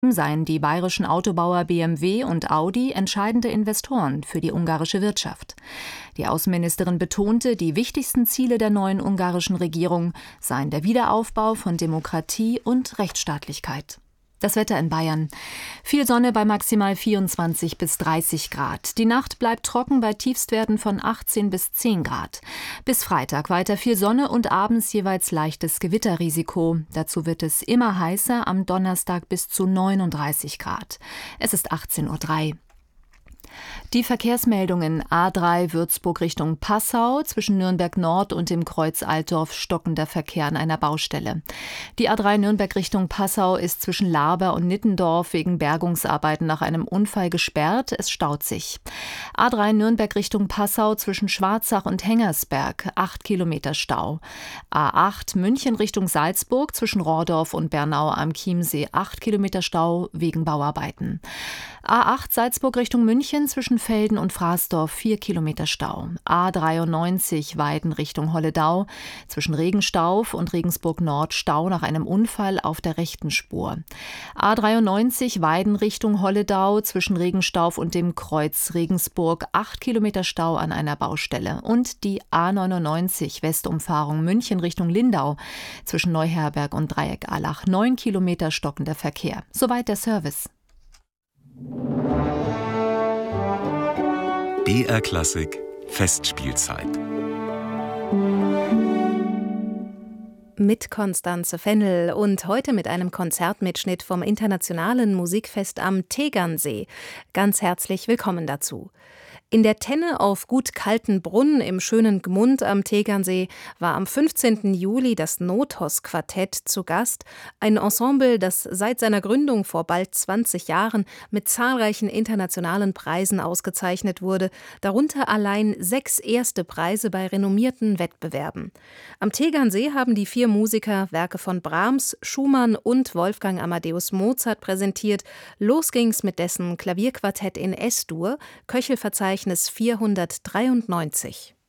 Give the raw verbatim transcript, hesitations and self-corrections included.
seien die bayerischen Autobauer B M W und Audi entscheidende Investoren für die ungarische Wirtschaft. Die Außenministerin betonte, die wichtigsten Ziele der neuen ungarischen Regierung seien der Wiederaufbau von Demokratie und Rechtsstaatlichkeit. Das Wetter in Bayern. Viel Sonne bei maximal vierundzwanzig bis dreißig Grad. Die Nacht bleibt trocken bei Tiefstwerten von achtzehn bis zehn Grad. Bis Freitag weiter viel Sonne und abends jeweils leichtes Gewitterrisiko. Dazu wird es immer heißer, am Donnerstag bis zu neununddreißig Grad. Es ist achtzehn Uhr drei. Die Verkehrsmeldungen: A drei Würzburg Richtung Passau, zwischen Nürnberg Nord und dem Kreuz Altdorf stockender Verkehr an einer Baustelle. Die A drei Nürnberg Richtung Passau ist zwischen Laber und Nittendorf wegen Bergungsarbeiten nach einem Unfall gesperrt, es staut sich. A drei Nürnberg Richtung Passau zwischen Schwarzach und Hengersberg, acht Kilometer Stau. A acht München Richtung Salzburg zwischen Rohrdorf und Bernau am Chiemsee, acht Kilometer Stau wegen Bauarbeiten. A acht Salzburg Richtung München zwischen Velden und Fraßdorf, vier Kilometer Stau. A dreiundneunzig Weiden Richtung Holledau, zwischen Regenstauf und Regensburg Nord Stau nach einem Unfall auf der rechten Spur. A dreiundneunzig Weiden Richtung Holledau, zwischen Regenstauf und dem Kreuz Regensburg, acht Kilometer Stau an einer Baustelle. Und die A neunundneunzig Westumfahrung München Richtung Lindau, zwischen Neuherberg und Dreieck Allach, neun Kilometer stockender Verkehr. Soweit der Service. B R Klassik Festspielzeit mit Constanze Fennel und heute mit einem Konzertmitschnitt vom Internationalen Musikfest am Tegernsee. Ganz herzlich willkommen dazu. In der Tenne auf Gut Kaltenbrunn im schönen Gmund am Tegernsee war am fünfzehnten Juli das Nothos-Quartett zu Gast, ein Ensemble, das seit seiner Gründung vor bald zwanzig Jahren mit zahlreichen internationalen Preisen ausgezeichnet wurde, darunter allein sechs erste Preise bei renommierten Wettbewerben. Am Tegernsee haben die vier Musiker Werke von Brahms, Schumann und Wolfgang Amadeus Mozart präsentiert. Los ging's mit dessen Klavierquartett in S-Dur, Köchelverzeichnis vierhundertdreiundneunzig.